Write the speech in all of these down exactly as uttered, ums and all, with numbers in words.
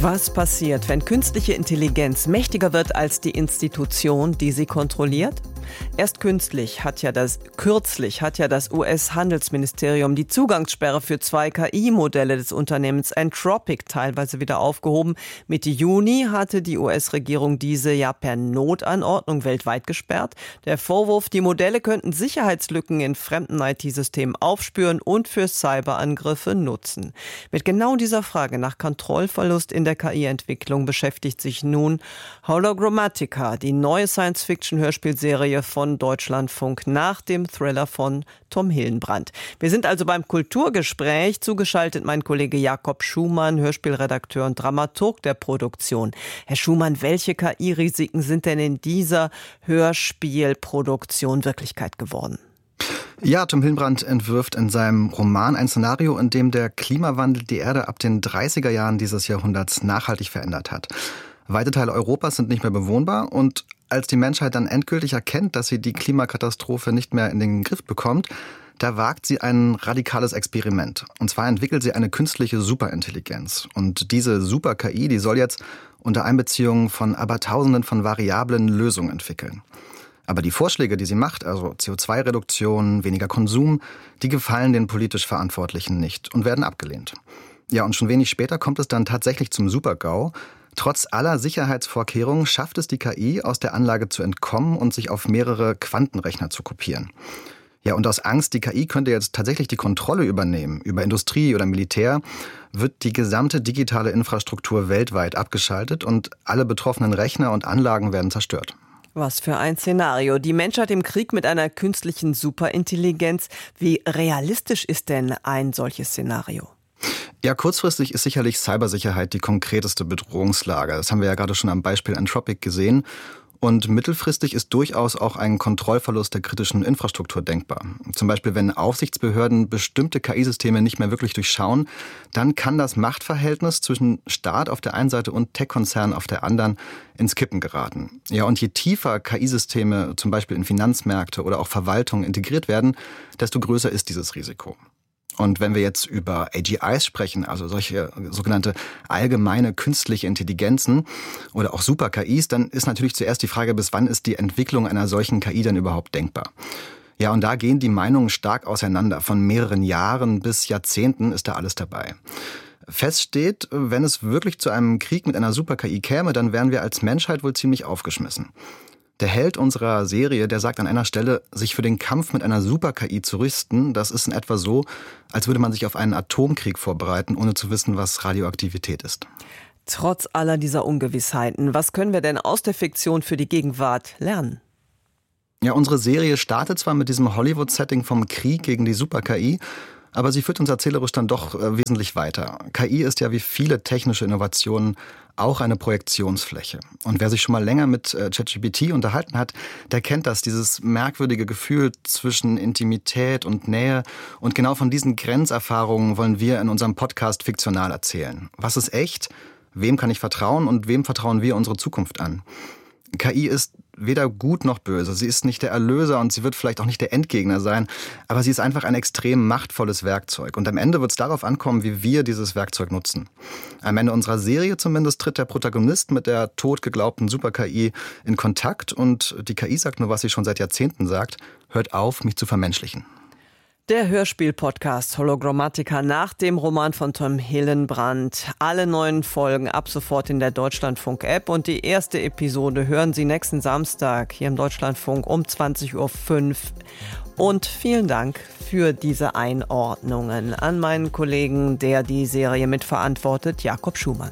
Was passiert, wenn künstliche Intelligenz mächtiger wird als die Institution, die sie kontrolliert? Erst künstlich hat ja das, kürzlich hat ja das U S-Handelsministerium die Zugangssperre für zwei K I-Modelle des Unternehmens Anthropic teilweise wieder aufgehoben. Mitte Juni hatte die U S-Regierung diese ja per Notanordnung weltweit gesperrt. Der Vorwurf, die Modelle könnten Sicherheitslücken in fremden I T-Systemen aufspüren und für Cyberangriffe nutzen. Mit genau dieser Frage nach Kontrollverlust in der K I-Entwicklung beschäftigt sich nun Hologrammatica, die neue Science-Fiction-Hörspielserie von Deutschlandfunk nach dem Thriller von Tom Hillenbrand. Wir sind also beim Kulturgespräch, zugeschaltet mein Kollege Jakob Schumann, Hörspielredakteur und Dramaturg der Produktion. Herr Schumann, welche K I-Risiken sind denn in dieser Hörspielproduktion Wirklichkeit geworden? Ja, Tom Hillenbrand entwirft in seinem Roman ein Szenario, in dem der Klimawandel die Erde ab den dreißiger Jahren dieses Jahrhunderts nachhaltig verändert hat. Weite Teile Europas sind nicht mehr bewohnbar und als die Menschheit dann endgültig erkennt, dass sie die Klimakatastrophe nicht mehr in den Griff bekommt, da wagt sie ein radikales Experiment. Und zwar entwickelt sie eine künstliche Superintelligenz. Und diese Super-K I, die soll jetzt unter Einbeziehung von Abertausenden von variablen Lösungen entwickeln. Aber die Vorschläge, die sie macht, also C O zwei Reduktion, weniger Konsum, die gefallen den politisch Verantwortlichen nicht und werden abgelehnt. Ja, und schon wenig später kommt es dann tatsächlich zum Super-GAU. Trotz aller Sicherheitsvorkehrungen schafft es die K I, aus der Anlage zu entkommen und sich auf mehrere Quantenrechner zu kopieren. Ja, und aus Angst, die K I könnte jetzt tatsächlich die Kontrolle übernehmen über Industrie oder Militär, wird die gesamte digitale Infrastruktur weltweit abgeschaltet und alle betroffenen Rechner und Anlagen werden zerstört. Was für ein Szenario. Die Menschheit im Krieg mit einer künstlichen Superintelligenz. Wie realistisch ist denn ein solches Szenario? Ja, kurzfristig ist sicherlich Cybersicherheit die konkreteste Bedrohungslage. Das haben wir ja gerade schon am Beispiel Anthropic gesehen. Und mittelfristig ist durchaus auch ein Kontrollverlust der kritischen Infrastruktur denkbar. Zum Beispiel, wenn Aufsichtsbehörden bestimmte K I-Systeme nicht mehr wirklich durchschauen, dann kann das Machtverhältnis zwischen Staat auf der einen Seite und Tech-Konzernen auf der anderen ins Kippen geraten. Ja, und je tiefer K I-Systeme zum Beispiel in Finanzmärkte oder auch Verwaltung integriert werden, desto größer ist dieses Risiko. Und wenn wir jetzt über A G Is sprechen, also solche sogenannte allgemeine künstliche Intelligenzen oder auch Super-K Is, dann ist natürlich zuerst die Frage, bis wann ist die Entwicklung einer solchen K I denn überhaupt denkbar? Ja, und da gehen die Meinungen stark auseinander. Von mehreren Jahren bis Jahrzehnten ist da alles dabei. Fest steht, wenn es wirklich zu einem Krieg mit einer Super-K I käme, dann wären wir als Menschheit wohl ziemlich aufgeschmissen. Der Held unserer Serie, der sagt an einer Stelle, sich für den Kampf mit einer Super-K I zu rüsten, das ist in etwa so, als würde man sich auf einen Atomkrieg vorbereiten, ohne zu wissen, was Radioaktivität ist. Trotz aller dieser Ungewissheiten, was können wir denn aus der Fiktion für die Gegenwart lernen? Ja, unsere Serie startet zwar mit diesem Hollywood-Setting vom Krieg gegen die Super-K I, aber sie führt uns erzählerisch dann doch äh, wesentlich weiter. K I ist ja wie viele technische Innovationen auch eine Projektionsfläche. Und wer sich schon mal länger mit äh, ChatGPT unterhalten hat, der kennt das, dieses merkwürdige Gefühl zwischen Intimität und Nähe. Und genau von diesen Grenzerfahrungen wollen wir in unserem Podcast fiktional erzählen. Was ist echt? Wem kann ich vertrauen und wem vertrauen wir unsere Zukunft an? K I ist weder gut noch böse. Sie ist nicht der Erlöser und sie wird vielleicht auch nicht der Endgegner sein, aber sie ist einfach ein extrem machtvolles Werkzeug. Und am Ende wird es darauf ankommen, wie wir dieses Werkzeug nutzen. Am Ende unserer Serie zumindest tritt der Protagonist mit der tot geglaubten Super-K I in Kontakt und die K I sagt nur, was sie schon seit Jahrzehnten sagt: Hört auf, mich zu vermenschlichen. Der Hörspiel-Podcast Hologrammatica nach dem Roman von Tom Hillenbrand. Alle neuen Folgen ab sofort in der Deutschlandfunk-App und die erste Episode hören Sie nächsten Samstag hier im Deutschlandfunk um zwanzig Uhr fünf. Und vielen Dank für diese Einordnungen an meinen Kollegen, der die Serie mitverantwortet, Jakob Schumann.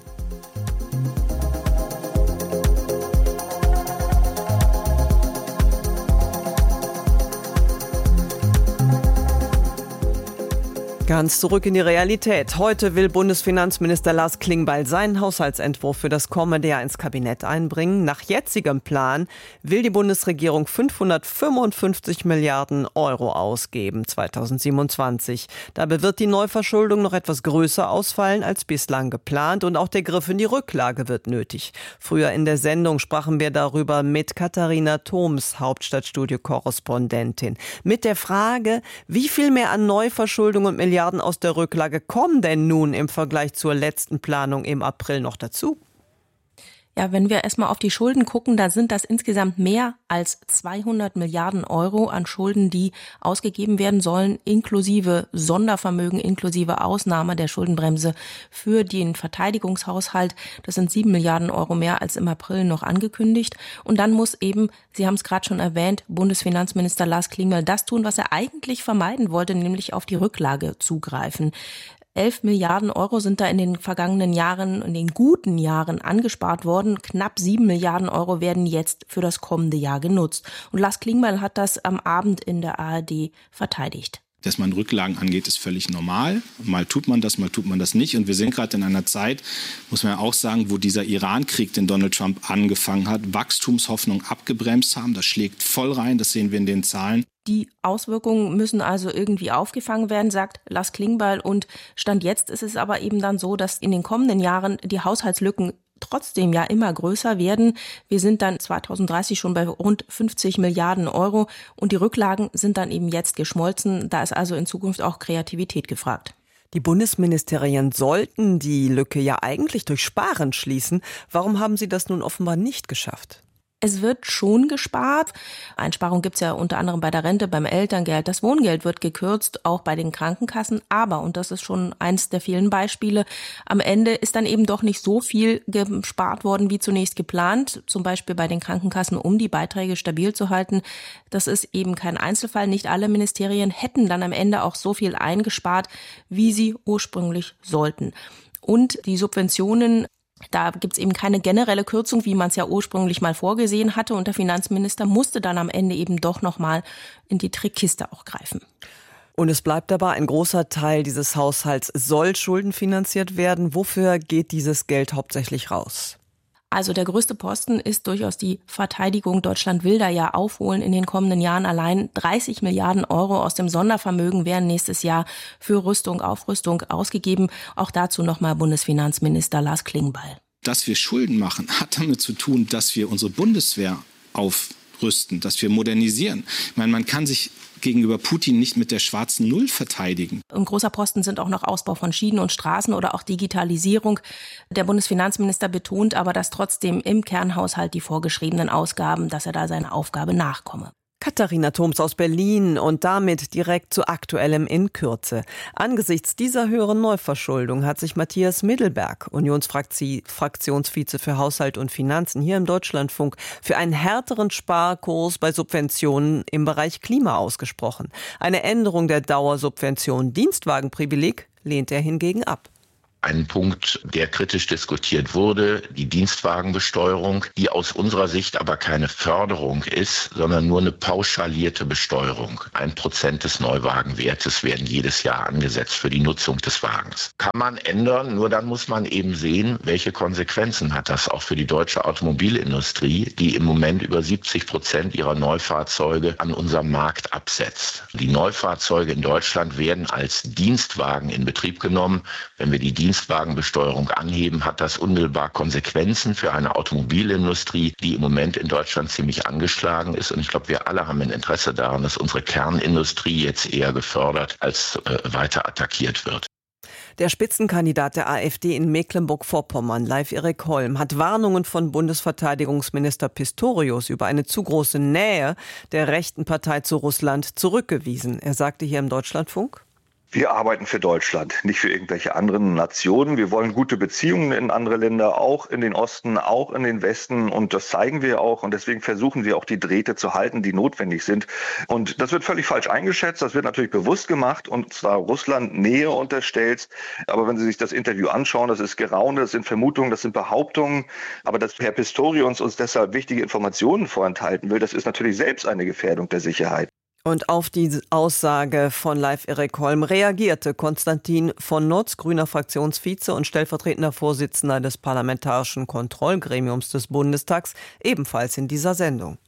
Ganz zurück in die Realität. Heute will Bundesfinanzminister Lars Klingbeil seinen Haushaltsentwurf für das kommende Jahr ins Kabinett einbringen. Nach jetzigem Plan will die Bundesregierung fünfhundertfünfundfünfzig Milliarden Euro ausgeben zweitausendsiebenundzwanzig. Dabei wird die Neuverschuldung noch etwas größer ausfallen als bislang geplant und auch der Griff in die Rücklage wird nötig. Früher in der Sendung sprachen wir darüber mit Katharina Thoms, Hauptstadtstudio-Korrespondentin, mit der Frage, wie viel mehr an Neuverschuldung und Milliarden Milliarden aus der Rücklage kommen denn nun im Vergleich zur letzten Planung im April noch dazu? Ja, wenn wir erstmal auf die Schulden gucken, da sind das insgesamt mehr als zweihundert Milliarden Euro an Schulden, die ausgegeben werden sollen, inklusive Sondervermögen, inklusive Ausnahme der Schuldenbremse für den Verteidigungshaushalt. Das sind sieben Milliarden Euro mehr als im April noch angekündigt. Und dann muss eben, Sie haben es gerade schon erwähnt, Bundesfinanzminister Lars Klingbeil das tun, was er eigentlich vermeiden wollte, nämlich auf die Rücklage zugreifen. Elf Milliarden Euro sind da in den vergangenen Jahren, in den guten Jahren angespart worden. Knapp sieben Milliarden Euro werden jetzt für das kommende Jahr genutzt. Und Lars Klingbeil hat das am Abend in der A R D verteidigt. Dass man Rücklagen angeht, ist völlig normal. Mal tut man das, mal tut man das nicht. Und wir sind gerade in einer Zeit, muss man ja auch sagen, wo dieser Iran-Krieg, den Donald Trump angefangen hat, Wachstumshoffnung abgebremst haben. Das schlägt voll rein, das sehen wir in den Zahlen. Die Auswirkungen müssen also irgendwie aufgefangen werden, sagt Lars Klingbeil. Und Stand jetzt ist es aber eben dann so, dass in den kommenden Jahren die Haushaltslücken trotzdem ja immer größer werden. Wir sind dann zwanzig dreißig schon bei rund fünfzig Milliarden Euro und die Rücklagen sind dann eben jetzt geschmolzen. Da ist also in Zukunft auch Kreativität gefragt. Die Bundesministerien sollten die Lücke ja eigentlich durch Sparen schließen. Warum haben sie das nun offenbar nicht geschafft? Es wird schon gespart. Einsparungen gibt es ja unter anderem bei der Rente, beim Elterngeld. Das Wohngeld wird gekürzt, auch bei den Krankenkassen. Aber, und das ist schon eins der vielen Beispiele, am Ende ist dann eben doch nicht so viel gespart worden wie zunächst geplant. Zum Beispiel bei den Krankenkassen, um die Beiträge stabil zu halten. Das ist eben kein Einzelfall. Nicht alle Ministerien hätten dann am Ende auch so viel eingespart, wie sie ursprünglich sollten. Und die Subventionen, da gibt es eben keine generelle Kürzung, wie man es ja ursprünglich mal vorgesehen hatte. Und der Finanzminister musste dann am Ende eben doch nochmal in die Trickkiste auch greifen. Und es bleibt dabei, ein großer Teil dieses Haushalts soll schuldenfinanziert werden. Wofür geht dieses Geld hauptsächlich raus? Also der größte Posten ist durchaus die Verteidigung. Deutschland will da ja aufholen in den kommenden Jahren. Allein dreißig Milliarden Euro aus dem Sondervermögen werden nächstes Jahr für Rüstung, Aufrüstung ausgegeben. Auch dazu nochmal Bundesfinanzminister Lars Klingbeil. Dass wir Schulden machen, hat damit zu tun, dass wir unsere Bundeswehr aufrüsten, dass wir modernisieren. Ich meine, man kann sich gegenüber Putin nicht mit der schwarzen Null verteidigen. Ein großer Posten sind auch noch Ausbau von Schienen und Straßen oder auch Digitalisierung. Der Bundesfinanzminister betont aber, dass trotzdem im Kernhaushalt die vorgeschriebenen Ausgaben, dass er da seiner Aufgabe nachkomme. Katharina Thoms aus Berlin und damit direkt zu Aktuellem in Kürze. Angesichts dieser höheren Neuverschuldung hat sich Matthias Middelberg, Unionsfraktionsvize für Haushalt und Finanzen hier im Deutschlandfunk, für einen härteren Sparkurs bei Subventionen im Bereich Klima ausgesprochen. Eine Änderung der Dauersubvention Dienstwagenprivileg lehnt er hingegen ab. Ein Punkt, der kritisch diskutiert wurde, die Dienstwagenbesteuerung, die aus unserer Sicht aber keine Förderung ist, sondern nur eine pauschalierte Besteuerung. Ein Prozent des Neuwagenwertes werden jedes Jahr angesetzt für die Nutzung des Wagens. Kann man ändern, nur dann muss man eben sehen, welche Konsequenzen hat das auch für die deutsche Automobilindustrie, die im Moment über siebzig Prozent ihrer Neufahrzeuge an unserem Markt absetzt. Die Neufahrzeuge in Deutschland werden als Dienstwagen in Betrieb genommen. Wenn wir die Dienstwagen Dienstwagenbesteuerung anheben, hat das unmittelbar Konsequenzen für eine Automobilindustrie, die im Moment in Deutschland ziemlich angeschlagen ist. Und ich glaube, wir alle haben ein Interesse daran, dass unsere Kernindustrie jetzt eher gefördert als äh, weiter attackiert wird. Der Spitzenkandidat der AfD in Mecklenburg-Vorpommern, Leif-Erik Holm, hat Warnungen von Bundesverteidigungsminister Pistorius über eine zu große Nähe der rechten Partei zu Russland zurückgewiesen. Er sagte hier im Deutschlandfunk: Wir arbeiten für Deutschland, nicht für irgendwelche anderen Nationen. Wir wollen gute Beziehungen in andere Länder, auch in den Osten, auch in den Westen. Und das zeigen wir auch. Und deswegen versuchen wir auch die Drähte zu halten, die notwendig sind. Und das wird völlig falsch eingeschätzt. Das wird natürlich bewusst gemacht und zwar Russland Nähe unterstellt. Aber wenn Sie sich das Interview anschauen, das ist Geraune, das sind Vermutungen, das sind Behauptungen. Aber dass Herr Pistorius uns deshalb wichtige Informationen vorenthalten will, das ist natürlich selbst eine Gefährdung der Sicherheit. Und auf die Aussage von Leif-Erik Holm reagierte Konstantin von Notz, grüner Fraktionsvize und stellvertretender Vorsitzender des Parlamentarischen Kontrollgremiums des Bundestags, ebenfalls in dieser Sendung.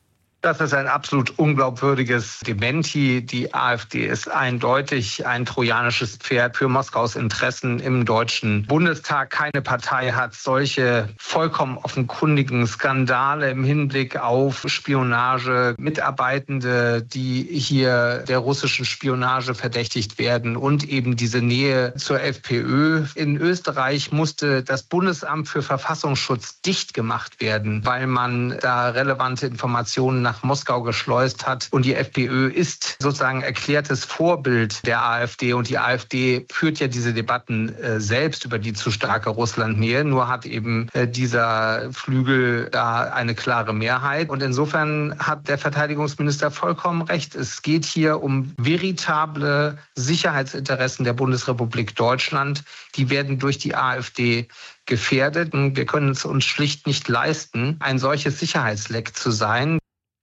Das ist ein absolut unglaubwürdiges Dementi. Die AfD ist eindeutig ein trojanisches Pferd für Moskaus Interessen im Deutschen Bundestag. Keine Partei hat solche vollkommen offenkundigen Skandale im Hinblick auf Spionage, Mitarbeitende, die hier der russischen Spionage verdächtigt werden und eben diese Nähe zur FPÖ. In Österreich musste das Bundesamt für Verfassungsschutz dicht gemacht werden, weil man da relevante Informationen nach Moskau geschleust hat. Und die FPÖ ist sozusagen erklärtes Vorbild der AfD. Und die AfD führt ja diese Debatten äh, selbst über die zu starke Russlandnähe. Nur hat eben äh, dieser Flügel da eine klare Mehrheit. Und insofern hat der Verteidigungsminister vollkommen recht. Es geht hier um veritable Sicherheitsinteressen der Bundesrepublik Deutschland. Die werden durch die AfD gefährdet. Und wir können es uns schlicht nicht leisten, ein solches Sicherheitsleck zu sein.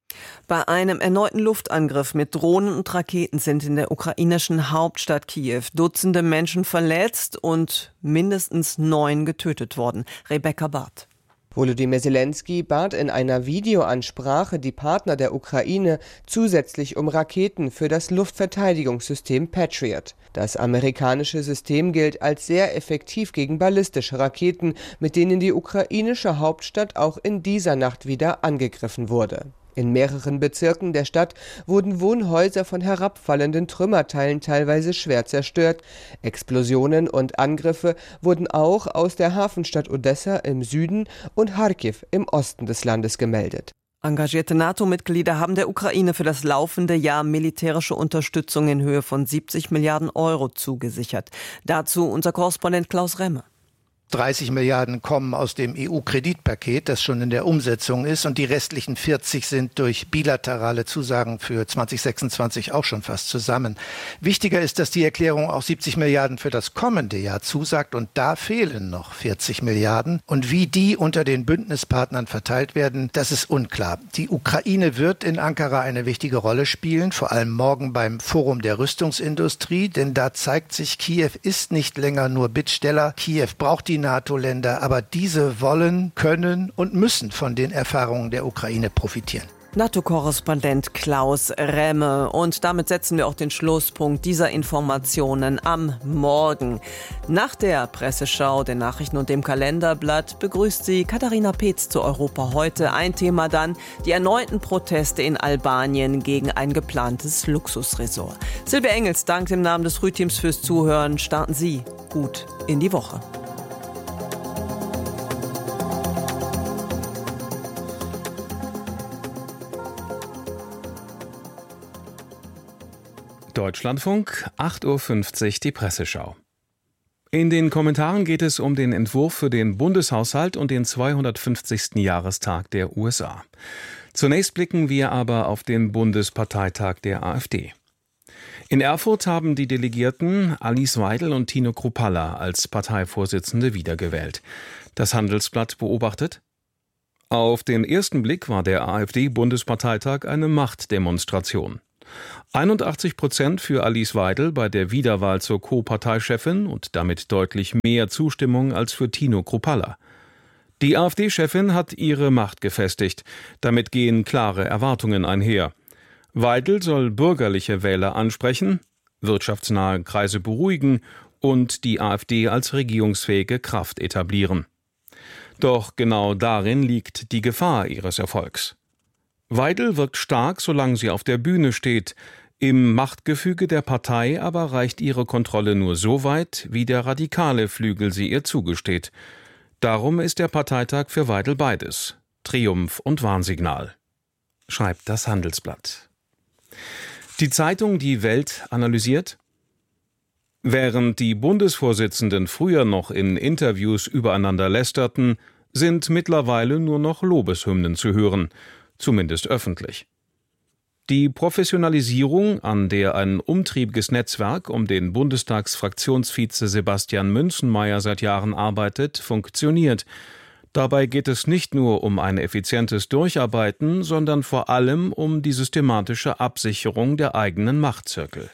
Bei einem erneuten Luftangriff mit Drohnen und Raketen sind in der ukrainischen Hauptstadt Kiew Dutzende Menschen verletzt und mindestens neun getötet worden. Rebecca Barth. Volodymyr Zelensky bat in einer Videoansprache die Partner der Ukraine zusätzlich um Raketen für das Luftverteidigungssystem Patriot. Das amerikanische System gilt als sehr effektiv gegen ballistische Raketen, mit denen die ukrainische Hauptstadt auch in dieser Nacht wieder angegriffen wurde. In mehreren Bezirken der Stadt wurden Wohnhäuser von herabfallenden Trümmerteilen teilweise schwer zerstört. Explosionen und Angriffe wurden auch aus der Hafenstadt Odessa im Süden und Charkiw im Osten des Landes gemeldet. Engagierte NATO-Mitglieder haben der Ukraine für das laufende Jahr militärische Unterstützung in Höhe von siebzig Milliarden Euro zugesichert. Dazu unser Korrespondent Klaus Remme. dreißig Milliarden kommen aus dem E U-Kreditpaket, das schon in der Umsetzung ist, und die restlichen vierzig sind durch bilaterale Zusagen für zwanzig sechsundzwanzig auch schon fast zusammen. Wichtiger ist, dass die Erklärung auch siebzig Milliarden für das kommende Jahr zusagt, und da fehlen noch vierzig Milliarden. Und wie die unter den Bündnispartnern verteilt werden, das ist unklar. Die Ukraine wird in Ankara eine wichtige Rolle spielen, vor allem morgen beim Forum der Rüstungsindustrie, denn da zeigt sich, Kiew ist nicht länger nur Bittsteller. Kiew braucht die NATO-Länder, aber diese wollen, können und müssen von den Erfahrungen der Ukraine profitieren. NATO-Korrespondent Klaus Remme. Und damit setzen wir auch den Schlusspunkt dieser Informationen am Morgen. Nach der Presseschau, den Nachrichten und dem Kalenderblatt begrüßt sie Katharina Peetz zu Europa heute. Ein Thema dann, die erneuten Proteste in Albanien gegen ein geplantes Luxusresort. Silvia Engels dankt im Namen des Frühteams fürs Zuhören. Starten Sie gut in die Woche. Deutschlandfunk, acht Uhr fünfzig, die Presseschau. In den Kommentaren geht es um den Entwurf für den Bundeshaushalt und den zweihundertfünfzigsten Jahrestag der U S A. Zunächst blicken wir aber auf den Bundesparteitag der AfD. In Erfurt haben die Delegierten Alice Weidel und Tino Kruppalla als Parteivorsitzende wiedergewählt. Das Handelsblatt beobachtet: Auf den ersten Blick war der AfD-Bundesparteitag eine Machtdemonstration. einundachtzig Prozent für Alice Weidel bei der Wiederwahl zur Co-Parteichefin und damit deutlich mehr Zustimmung als für Tino Kruppalla. Die AfD-Chefin hat ihre Macht gefestigt. Damit gehen klare Erwartungen einher. Weidel soll bürgerliche Wähler ansprechen, wirtschaftsnahe Kreise beruhigen und die AfD als regierungsfähige Kraft etablieren. Doch genau darin liegt die Gefahr ihres Erfolgs. Weidel wirkt stark, solange sie auf der Bühne steht. Im Machtgefüge der Partei aber reicht ihre Kontrolle nur so weit, wie der radikale Flügel sie ihr zugesteht. Darum ist der Parteitag für Weidel beides: Triumph und Warnsignal, schreibt das Handelsblatt. Die Zeitung Die Welt analysiert: Während die Bundesvorsitzenden früher noch in Interviews übereinander lästerten, sind mittlerweile nur noch Lobeshymnen zu hören. Zumindest öffentlich. Die Professionalisierung, an der ein umtriebiges Netzwerk um den Bundestagsfraktionsvize Sebastian Münzenmaier seit Jahren arbeitet, funktioniert. Dabei geht es nicht nur um ein effizientes Durcharbeiten, sondern vor allem um die systematische Absicherung der eigenen Machtzirkel.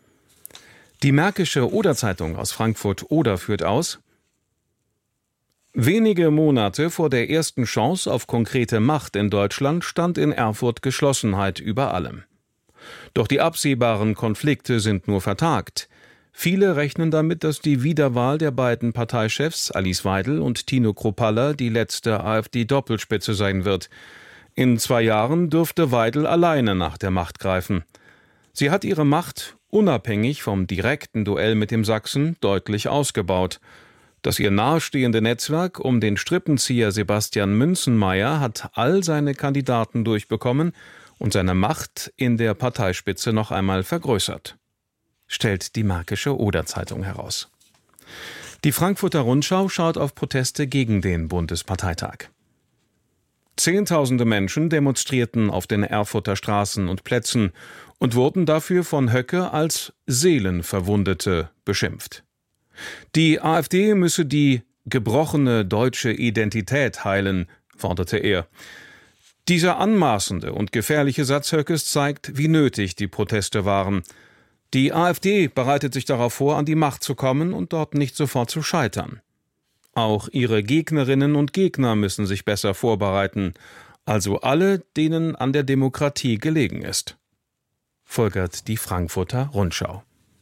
Die Märkische Oder-Zeitung aus Frankfurt-Oder führt aus: Wenige Monate vor der ersten Chance auf konkrete Macht in Deutschland stand in Erfurt Geschlossenheit über allem. Doch die absehbaren Konflikte sind nur vertagt. Viele rechnen damit, dass die Wiederwahl der beiden Parteichefs Alice Weidel und Tino Kruppalla die letzte AfD-Doppelspitze sein wird. In zwei Jahren dürfte Weidel alleine nach der Macht greifen. Sie hat ihre Macht, unabhängig vom direkten Duell mit dem Sachsen, deutlich ausgebaut. Das ihr nahestehende Netzwerk um den Strippenzieher Sebastian Münzenmaier hat all seine Kandidaten durchbekommen und seine Macht in der Parteispitze noch einmal vergrößert, stellt die Märkische Oder-Zeitung heraus. Die Frankfurter Rundschau schaut auf Proteste gegen den Bundesparteitag. Zehntausende Menschen demonstrierten auf den Erfurter Straßen und Plätzen und wurden dafür von Höcke als Seelenverwundete beschimpft. Die AfD müsse die gebrochene deutsche Identität heilen, forderte er. Dieser anmaßende und gefährliche Satz Höckes zeigt, wie nötig die Proteste waren. Die AfD bereitet sich darauf vor, an die Macht zu kommen und dort nicht sofort zu scheitern. Auch ihre Gegnerinnen und Gegner müssen sich besser vorbereiten, also alle, denen an der Demokratie gelegen ist, folgert die Frankfurter Rundschau.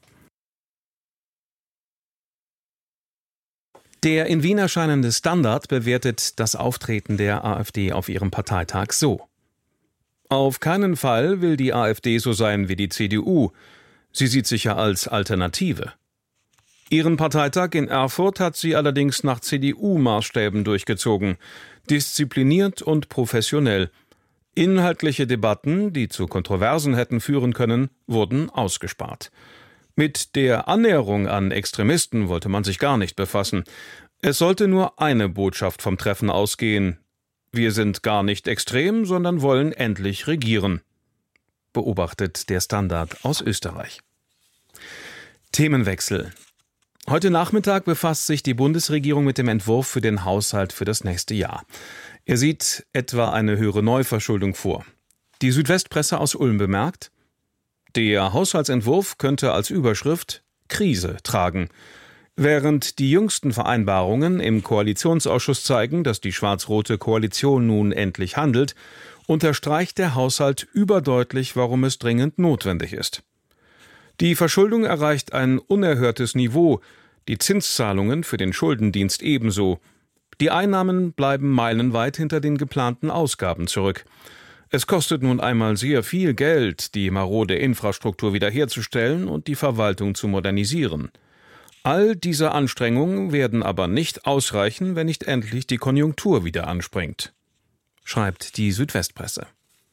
Der in Wien erscheinende Standard bewertet das Auftreten der AfD auf ihrem Parteitag so: Auf keinen Fall will die AfD so sein wie die C D U. Sie sieht sich ja als Alternative. Ihren Parteitag in Erfurt hat sie allerdings nach C D U-Maßstäben durchgezogen, diszipliniert und professionell. Inhaltliche Debatten, die zu Kontroversen hätten führen können, wurden ausgespart. Mit der Annäherung an Extremisten wollte man sich gar nicht befassen. Es sollte nur eine Botschaft vom Treffen ausgehen: Wir sind gar nicht extrem, sondern wollen endlich regieren, beobachtet der Standard aus Österreich. Themenwechsel. Heute Nachmittag befasst sich die Bundesregierung mit dem Entwurf für den Haushalt für das nächste Jahr. Er sieht etwa eine höhere Neuverschuldung vor. Die Südwestpresse aus Ulm bemerkt, der Haushaltsentwurf könnte als Überschrift Krise tragen. Während die jüngsten Vereinbarungen im Koalitionsausschuss zeigen, dass die schwarz-rote Koalition nun endlich handelt, unterstreicht der Haushalt überdeutlich, warum es dringend notwendig ist. Die Verschuldung erreicht ein unerhörtes Niveau, die Zinszahlungen für den Schuldendienst ebenso. Die Einnahmen bleiben meilenweit hinter den geplanten Ausgaben zurück. Es kostet nun einmal sehr viel Geld, die marode Infrastruktur wiederherzustellen und die Verwaltung zu modernisieren. All diese Anstrengungen werden aber nicht ausreichen, wenn nicht endlich die Konjunktur wieder anspringt, schreibt die Südwestpresse.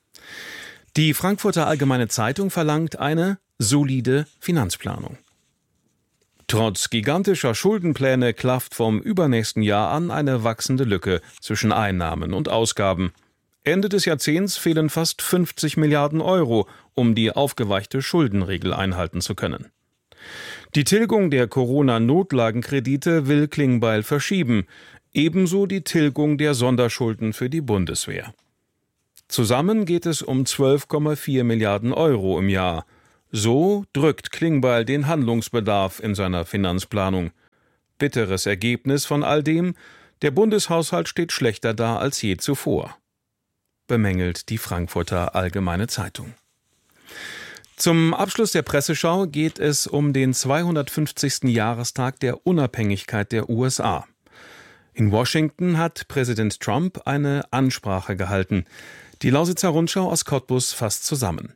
Die Frankfurter Allgemeine Zeitung verlangt eine solide Finanzplanung. Trotz gigantischer Schuldenpläne klafft vom übernächsten Jahr an eine wachsende Lücke zwischen Einnahmen und Ausgaben. Ende des Jahrzehnts fehlen fast fünfzig Milliarden Euro, um die aufgeweichte Schuldenregel einhalten zu können. Die Tilgung der Corona-Notlagenkredite will Klingbeil verschieben, ebenso die Tilgung der Sonderschulden für die Bundeswehr. Zusammen geht es um zwölf Komma vier Milliarden Euro im Jahr. So drückt Klingbeil den Handlungsbedarf in seiner Finanzplanung. Bitteres Ergebnis von all dem: Der Bundeshaushalt steht schlechter da als je zuvor, bemängelt die Frankfurter Allgemeine Zeitung. Zum Abschluss der Presseschau geht es um den zweihundertfünfzigsten Jahrestag der Unabhängigkeit der U S A. In Washington hat Präsident Trump eine Ansprache gehalten. Die Lausitzer Rundschau aus Cottbus fasst zusammen.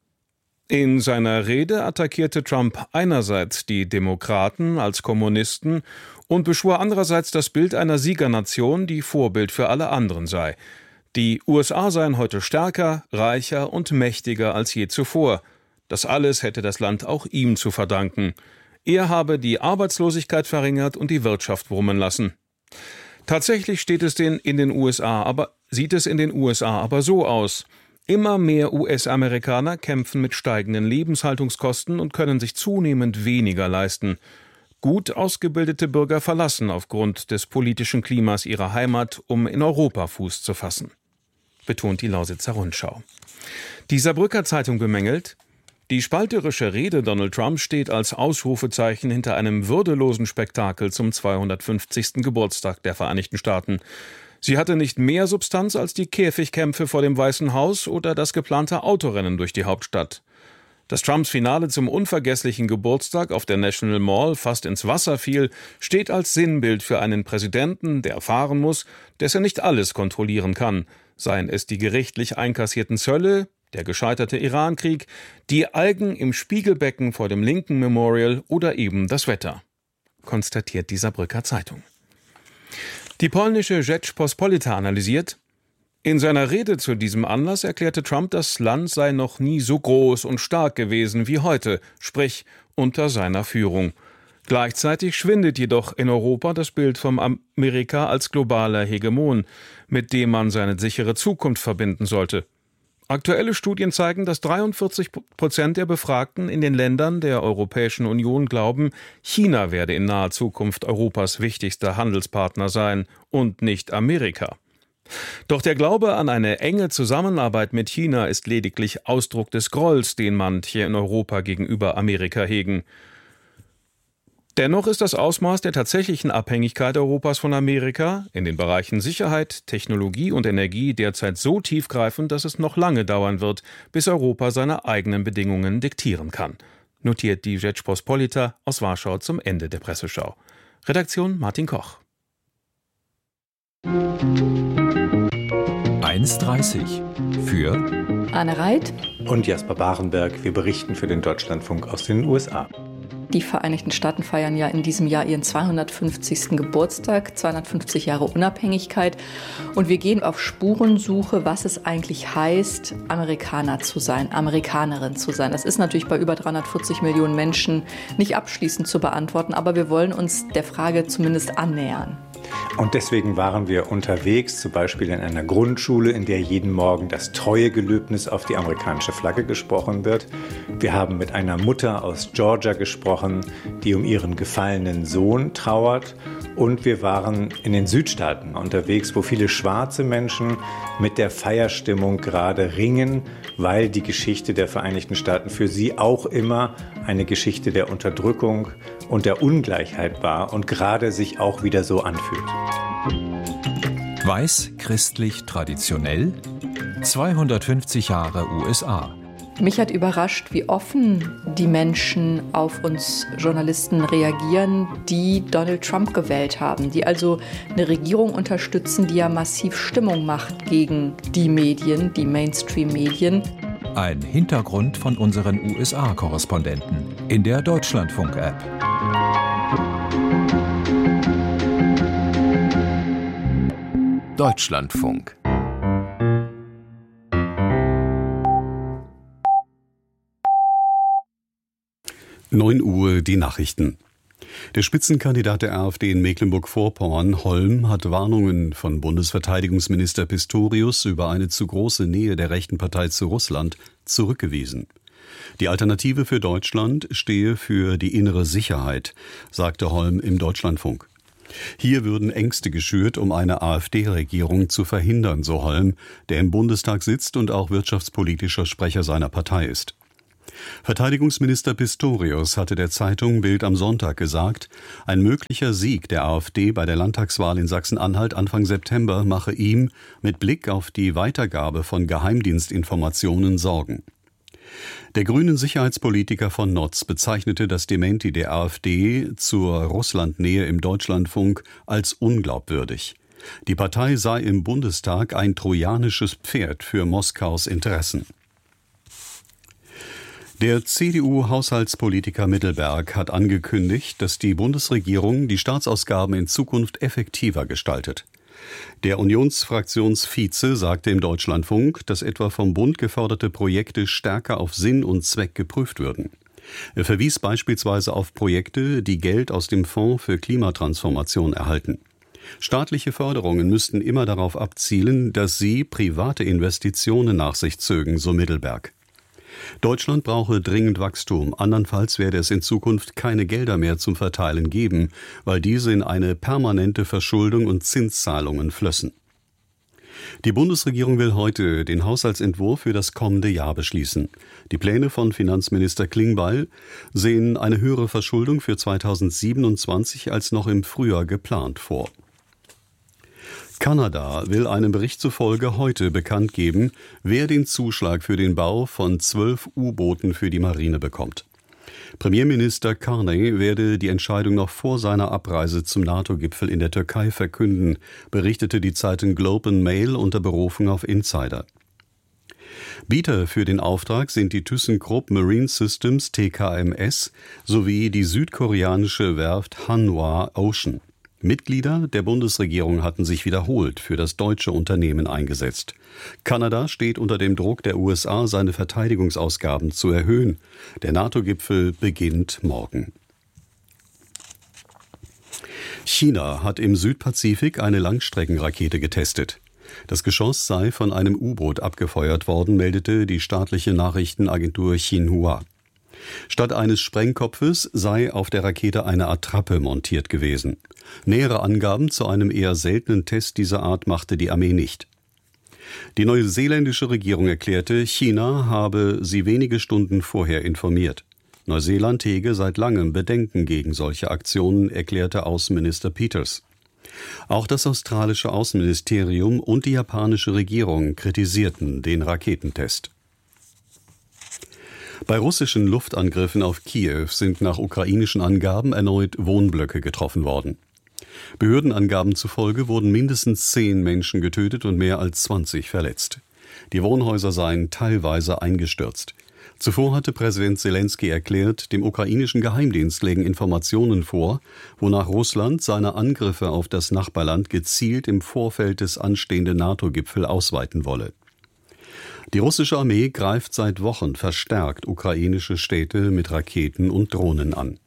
In seiner Rede attackierte Trump einerseits die Demokraten als Kommunisten und beschwor andererseits das Bild einer Siegernation, die Vorbild für alle anderen sei. Die U S A seien heute stärker, reicher und mächtiger als je zuvor. Das alles hätte das Land auch ihm zu verdanken. Er habe die Arbeitslosigkeit verringert und die Wirtschaft brummen lassen. Tatsächlich steht es den in den U S A, aber sieht es in den U S A aber so aus: Immer mehr U S-Amerikaner kämpfen mit steigenden Lebenshaltungskosten und können sich zunehmend weniger leisten. Gut ausgebildete Bürger verlassen aufgrund des politischen Klimas ihre Heimat, um in Europa Fuß zu fassen, betont die Lausitzer Rundschau. Die Saarbrücker Zeitung bemängelt: Die spalterische Rede Donald Trump steht als Ausrufezeichen hinter einem würdelosen Spektakel zum zweihundertfünfzigsten Geburtstag der Vereinigten Staaten. Sie hatte nicht mehr Substanz als die Käfigkämpfe vor dem Weißen Haus oder das geplante Autorennen durch die Hauptstadt. Dass Trumps Finale zum unvergesslichen Geburtstag auf der National Mall fast ins Wasser fiel, steht als Sinnbild für einen Präsidenten, der erfahren muss, dass er nicht alles kontrollieren kann, seien es die gerichtlich einkassierten Zölle, der gescheiterte Irankrieg, die Algen im Spiegelbecken vor dem Lincoln Memorial oder eben das Wetter, konstatiert die Saarbrücker Zeitung. Die polnische Rzeczpospolita analysiert: In seiner Rede zu diesem Anlass erklärte Trump, das Land sei noch nie so groß und stark gewesen wie heute, sprich unter seiner Führung. Gleichzeitig schwindet jedoch in Europa das Bild vom Amerika als globaler Hegemon, mit dem man seine sichere Zukunft verbinden sollte. Aktuelle Studien zeigen, dass dreiundvierzig Prozent der Befragten in den Ländern der Europäischen Union glauben, China werde in naher Zukunft Europas wichtigster Handelspartner sein und nicht Amerika. Doch der Glaube an eine enge Zusammenarbeit mit China ist lediglich Ausdruck des Grolls, den manche in Europa gegenüber Amerika hegen. Dennoch ist das Ausmaß der tatsächlichen Abhängigkeit Europas von Amerika in den Bereichen Sicherheit, Technologie und Energie derzeit so tiefgreifend, dass es noch lange dauern wird, bis Europa seine eigenen Bedingungen diktieren kann, notiert die Rzeczpospolita aus Warschau zum Ende der Presseschau. Redaktion Martin Koch. eins dreißig für Anne Reit und Jasper Barenberg. Wir berichten für den Deutschlandfunk aus den U S A. Die Vereinigten Staaten feiern ja in diesem Jahr ihren zweihundertfünfzigsten Geburtstag, zweihundertfünfzig Jahre Unabhängigkeit. Und wir gehen auf Spurensuche, was es eigentlich heißt, Amerikaner zu sein, Amerikanerin zu sein. Das ist natürlich bei über dreihundertvierzig Millionen Menschen nicht abschließend zu beantworten, aber wir wollen uns der Frage zumindest annähern. Und deswegen waren wir unterwegs, zum Beispiel in einer Grundschule, in der jeden Morgen das Treuegelöbnis auf die amerikanische Flagge gesprochen wird. Wir haben mit einer Mutter aus Georgia gesprochen, die um ihren gefallenen Sohn trauert. Und wir waren in den Südstaaten unterwegs, wo viele schwarze Menschen mit der Feierstimmung gerade ringen, weil die Geschichte der Vereinigten Staaten für sie auch immer eine Geschichte der Unterdrückung und der Ungleichheit war und gerade sich auch wieder so anfühlt. Weiß, christlich, traditionell, zweihundertfünfzig Jahre U S A. Mich hat überrascht, wie offen die Menschen auf uns Journalisten reagieren, die Donald Trump gewählt haben, die also eine Regierung unterstützen, die ja massiv Stimmung macht gegen die Medien, die Mainstream-Medien. Ein Hintergrund von unseren U S A-Korrespondenten in der Deutschlandfunk-App. Deutschlandfunk. neun Uhr die Nachrichten. Der Spitzenkandidat der AfD in Mecklenburg-Vorpommern, Holm, hat Warnungen von Bundesverteidigungsminister Pistorius über eine zu große Nähe der rechten Partei zu Russland zurückgewiesen. Die Alternative für Deutschland stehe für die innere Sicherheit, sagte Holm im Deutschlandfunk. Hier würden Ängste geschürt, um eine AfD-Regierung zu verhindern, so Holm, der im Bundestag sitzt und auch wirtschaftspolitischer Sprecher seiner Partei ist. Verteidigungsminister Pistorius hatte der Zeitung Bild am Sonntag gesagt, ein möglicher Sieg der AfD bei der Landtagswahl in Sachsen-Anhalt Anfang September mache ihm mit Blick auf die Weitergabe von Geheimdienstinformationen Sorgen. Der grünen Sicherheitspolitiker von Notz bezeichnete das Dementi der AfD zur Russlandnähe im Deutschlandfunk als unglaubwürdig. Die Partei sei im Bundestag ein trojanisches Pferd für Moskaus Interessen. Der C D U-Haushaltspolitiker Mittelberg hat angekündigt, dass die Bundesregierung die Staatsausgaben in Zukunft effektiver gestaltet. Der Unionsfraktionsvize sagte im Deutschlandfunk, dass etwa vom Bund geförderte Projekte stärker auf Sinn und Zweck geprüft würden. Er verwies beispielsweise auf Projekte, die Geld aus dem Fonds für Klimatransformation erhalten. Staatliche Förderungen müssten immer darauf abzielen, dass sie private Investitionen nach sich zögen, so Mittelberg. Deutschland brauche dringend Wachstum, andernfalls werde es in Zukunft keine Gelder mehr zum Verteilen geben, weil diese in eine permanente Verschuldung und Zinszahlungen flössen. Die Bundesregierung will heute den Haushaltsentwurf für das kommende Jahr beschließen. Die Pläne von Finanzminister Klingbeil sehen eine höhere Verschuldung für zweitausendsiebenundzwanzig als noch im Frühjahr geplant vor. Kanada will einem Bericht zufolge heute bekannt geben, wer den Zuschlag für den Bau von zwölf U-Booten für die Marine bekommt. Premierminister Carney werde die Entscheidung noch vor seiner Abreise zum NATO-Gipfel in der Türkei verkünden, berichtete die Zeitung Globe and Mail unter Berufung auf Insider. Bieter für den Auftrag sind die ThyssenKrupp Marine Systems T K M S sowie die südkoreanische Werft Hanwha Ocean. Mitglieder der Bundesregierung hatten sich wiederholt für das deutsche Unternehmen eingesetzt. Kanada steht unter dem Druck der U S A, seine Verteidigungsausgaben zu erhöhen. Der NATO-Gipfel beginnt morgen. China hat im Südpazifik eine Langstreckenrakete getestet. Das Geschoss sei von einem U-Boot abgefeuert worden, meldete die staatliche Nachrichtenagentur Xinhua. Statt eines Sprengkopfes sei auf der Rakete eine Attrappe montiert gewesen. Nähere Angaben zu einem eher seltenen Test dieser Art machte die Armee nicht. Die neuseeländische Regierung erklärte, China habe sie wenige Stunden vorher informiert. Neuseeland hege seit langem Bedenken gegen solche Aktionen, erklärte Außenminister Peters. Auch das australische Außenministerium und die japanische Regierung kritisierten den Raketentest. Bei russischen Luftangriffen auf Kiew sind nach ukrainischen Angaben erneut Wohnblöcke getroffen worden. Behördenangaben zufolge wurden mindestens zehn Menschen getötet und mehr als zwanzig verletzt. Die Wohnhäuser seien teilweise eingestürzt. Zuvor hatte Präsident Selenskyj erklärt, dem ukrainischen Geheimdienst lägen Informationen vor, wonach Russland seine Angriffe auf das Nachbarland gezielt im Vorfeld des anstehenden NATO-Gipfels ausweiten wolle. Die russische Armee greift seit Wochen verstärkt ukrainische Städte mit Raketen und Drohnen an.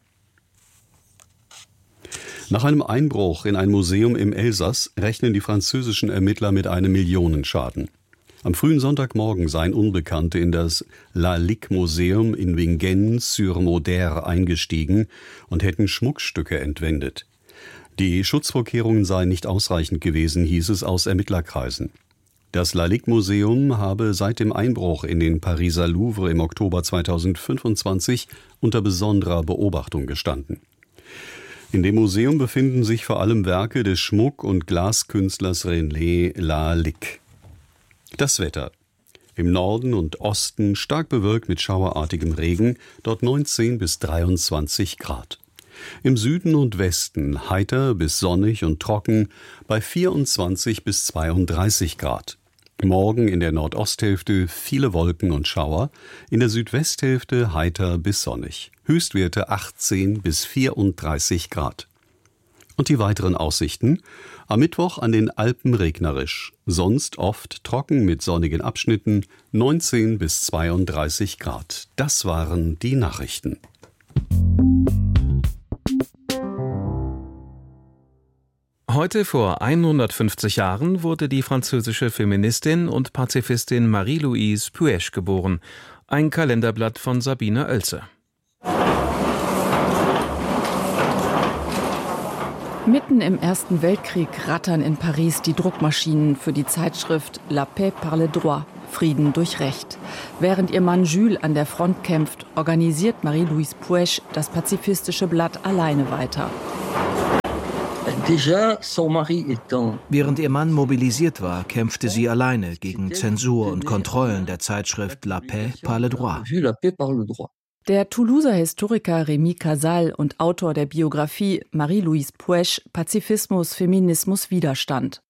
Nach einem Einbruch in ein Museum im Elsass rechnen die französischen Ermittler mit einem Millionenschaden. Am frühen Sonntagmorgen seien Unbekannte in das La Ligue-Museum in Vingennes-sur-Moder eingestiegen und hätten Schmuckstücke entwendet. Die Schutzvorkehrungen seien nicht ausreichend gewesen, hieß es aus Ermittlerkreisen. Das La Ligue-Museum habe seit dem Einbruch in den Pariser Louvre im Oktober zweitausendfünfundzwanzig unter besonderer Beobachtung gestanden. In dem Museum befinden sich vor allem Werke des Schmuck- und Glaskünstlers René Lalique. Das Wetter. Im Norden und Osten stark bewölkt mit schauerartigem Regen, dort neunzehn bis dreiundzwanzig Grad. Im Süden und Westen heiter bis sonnig und trocken bei vierundzwanzig bis zweiunddreißig Grad. Morgen in der Nordosthälfte viele Wolken und Schauer, in der Südwesthälfte heiter bis sonnig. Höchstwerte achtzehn bis vierunddreißig Grad. Und die weiteren Aussichten? Am Mittwoch an den Alpen regnerisch, sonst oft trocken mit sonnigen Abschnitten, neunzehn bis zweiunddreißig Grad. Das waren die Nachrichten. Heute vor hundertfünfzig Jahren wurde die französische Feministin und Pazifistin Marie-Louise Puech geboren. Ein Kalenderblatt von Sabine Oelze. Mitten im Ersten Weltkrieg rattern in Paris die Druckmaschinen für die Zeitschrift La Paix par le droit, Frieden durch Recht. Während ihr Mann Jules an der Front kämpft, organisiert Marie-Louise Puech das pazifistische Blatt alleine weiter. Während ihr Mann mobilisiert war, kämpfte sie alleine gegen Zensur und Kontrollen der Zeitschrift La Paix par le droit. Der Toulouser Historiker Rémi Casal und Autor der Biografie Marie-Louise Puech, Pazifismus, Feminismus, Widerstand.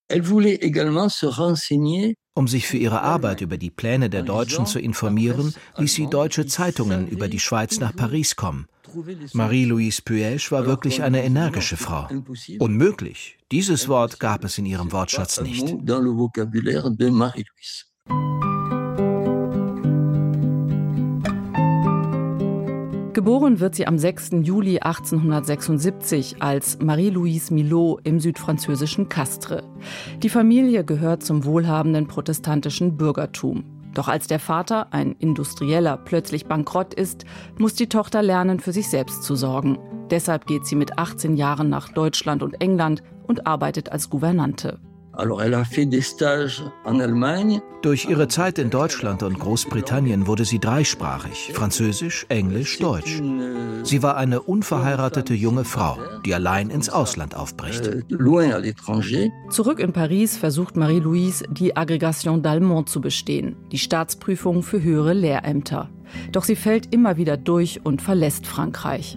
Um sich für ihre Arbeit über die Pläne der Deutschen zu informieren, ließ sie deutsche Zeitungen über die Schweiz nach Paris kommen. Marie-Louise Puech war wirklich eine energische Frau. Unmöglich. Dieses Wort gab es in ihrem Wortschatz nicht. Geboren wird sie am sechsten Juli achtzehnhundertsechsundsiebzig als Marie-Louise Milot im südfranzösischen Castres. Die Familie gehört zum wohlhabenden protestantischen Bürgertum. Doch als der Vater, ein Industrieller, plötzlich bankrott ist, muss die Tochter lernen, für sich selbst zu sorgen. Deshalb geht sie mit achtzehn Jahren nach Deutschland und England und arbeitet als Gouvernante. Durch ihre Zeit in Deutschland und Großbritannien wurde sie dreisprachig: Französisch, Englisch, Deutsch. Sie war eine unverheiratete junge Frau, die allein ins Ausland aufbricht. Zurück in Paris versucht Marie-Louise, die Agrégation d'Allemand zu bestehen, die Staatsprüfung für höhere Lehrämter. Doch sie fällt immer wieder durch und verlässt Frankreich.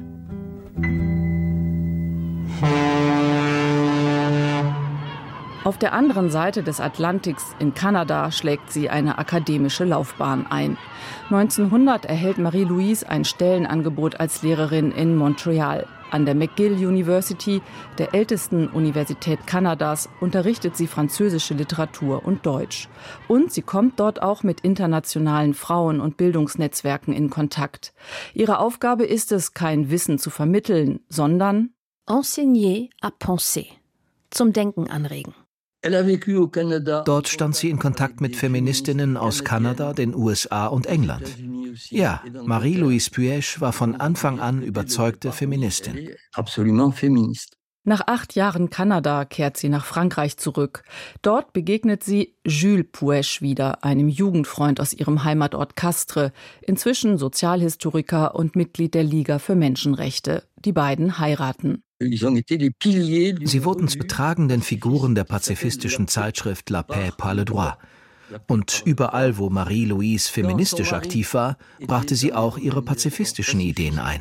Auf der anderen Seite des Atlantiks in Kanada schlägt sie eine akademische Laufbahn ein. neunzehnhundert erhält Marie-Louise ein Stellenangebot als Lehrerin in Montreal. An der McGill University, der ältesten Universität Kanadas, unterrichtet sie französische Literatur und Deutsch. Und sie kommt dort auch mit internationalen Frauen- und Bildungsnetzwerken in Kontakt. Ihre Aufgabe ist es, kein Wissen zu vermitteln, sondern enseigner à penser, zum Denken anregen. Dort stand sie in Kontakt mit Feministinnen aus Kanada, den U S A und England. Ja, Marie-Louise Puech war von Anfang an überzeugte Feministin. Nach acht Jahren Kanada kehrt sie nach Frankreich zurück. Dort begegnet sie Jules Puech wieder, einem Jugendfreund aus ihrem Heimatort Castres, inzwischen Sozialhistoriker und Mitglied der Liga für Menschenrechte. Die beiden heiraten. Sie wurden zu tragenden Figuren der pazifistischen Zeitschrift La Paix par le droit. Und überall, wo Marie-Louise feministisch aktiv war, brachte sie auch ihre pazifistischen Ideen ein.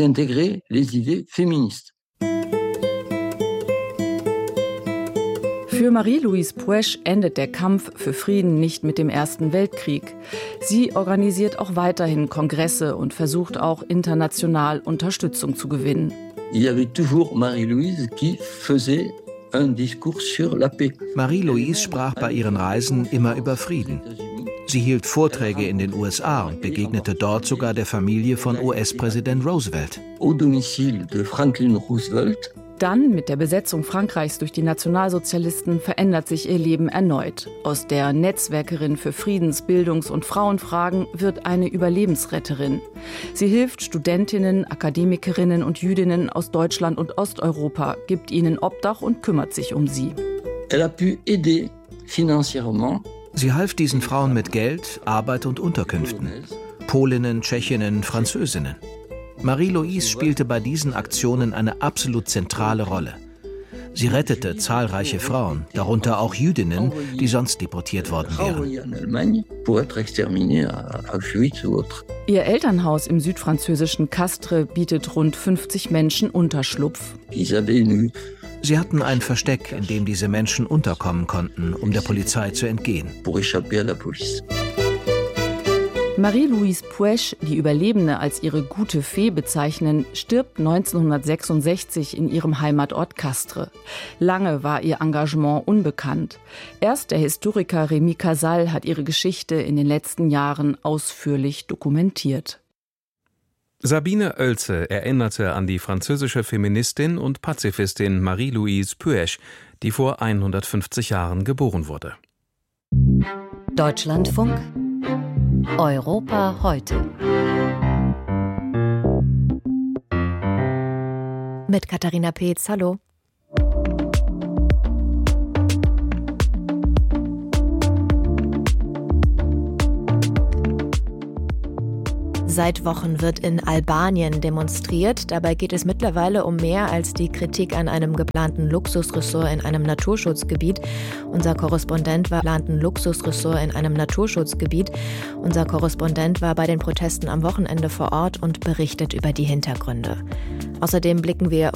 Für Marie-Louise Puech endet der Kampf für Frieden nicht mit dem Ersten Weltkrieg. Sie organisiert auch weiterhin Kongresse und versucht auch international Unterstützung zu gewinnen. Marie-Louise sprach bei ihren Reisen immer über Frieden. Sie hielt Vorträge in den U S A und begegnete dort sogar der Familie von U S-Präsident Roosevelt. Dann, mit der Besetzung Frankreichs durch die Nationalsozialisten, verändert sich ihr Leben erneut. Aus der Netzwerkerin für Friedens-, Bildungs- und Frauenfragen wird eine Überlebensretterin. Sie hilft Studentinnen, Akademikerinnen und Jüdinnen aus Deutschland und Osteuropa, gibt ihnen Obdach und kümmert sich um sie. Sie half diesen Frauen mit Geld, Arbeit und Unterkünften. Polinnen, Tschechinnen, Französinnen. Marie-Louise spielte bei diesen Aktionen eine absolut zentrale Rolle. Sie rettete zahlreiche Frauen, darunter auch Jüdinnen, die sonst deportiert worden wären. Ihr Elternhaus im südfranzösischen Castres bietet rund fünfzig Menschen Unterschlupf. Sie hatten ein Versteck, in dem diese Menschen unterkommen konnten, um der Polizei zu entgehen. Marie-Louise Puech, die Überlebende als ihre gute Fee bezeichnen, stirbt neunzehnhundertsechsundsechzig in ihrem Heimatort Castres. Lange war ihr Engagement unbekannt. Erst der Historiker Rémi Casal hat ihre Geschichte in den letzten Jahren ausführlich dokumentiert. Sabine Oelze erinnerte an die französische Feministin und Pazifistin Marie-Louise Puech, die vor hundertfünfzig Jahren geboren wurde. Deutschlandfunk Europa heute. Mit Katharina Peetz, hallo. Seit Wochen wird in Albanien demonstriert. Dabei geht es mittlerweile um mehr als die Kritik an einem geplanten Luxusressort in einem Naturschutzgebiet. Unser Korrespondent war geplanten Luxusressort in einem Naturschutzgebiet. Unser Korrespondent war bei den Protesten am Wochenende vor Ort und berichtet über die Hintergründe. Außerdem blicken wir